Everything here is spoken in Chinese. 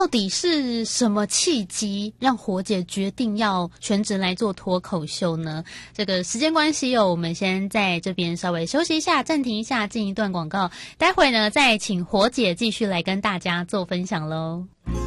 到底是什么契机让火姐决定要全职来做脱口秀呢？这个时间关系我们先在这边稍微休息一下，暂停一下，进一段广告，待会呢再请火姐继续来跟大家做分享咯。